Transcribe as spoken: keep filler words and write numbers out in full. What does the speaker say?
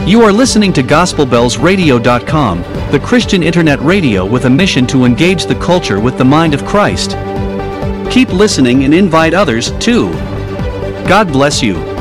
You are listening to Gospel Bells Radio dot com, the Christian internet radio with a mission to engage the culture with the mind of Christ. Keep listening and invite others, too. God bless you.